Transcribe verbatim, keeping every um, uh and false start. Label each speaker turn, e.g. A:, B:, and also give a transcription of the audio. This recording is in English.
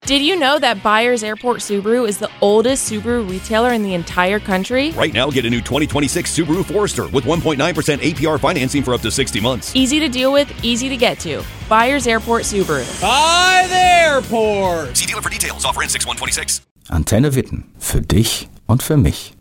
A: Did you know that Byers Airport Subaru is the oldest Subaru retailer in the entire country?
B: Right now, get a new twenty twenty-six Subaru Forester with one point nine percent A P R financing for up to sixty months.
A: Easy to deal with, easy to get to. Byers Airport Subaru.
C: By the airport!
B: See dealer for details. Offer in six one twenty-six.
D: Antenne Witten. Für dich und für mich.